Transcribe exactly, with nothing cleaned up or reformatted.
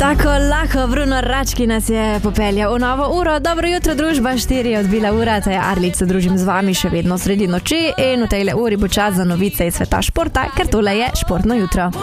Lahko, lahko, Bruno Rački nas je popeljal v novo uro. Dobro jutro, družba, štiri je odbila ura, ta je Arlič, se družim z vami še vedno sredi noči in v tejle uri bo čas za novice iz sveta športa, ker tole je Športno jutro.